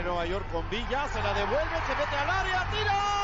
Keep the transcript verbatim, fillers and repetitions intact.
Nueva York con Villa, se la devuelve, se mete al área, tira.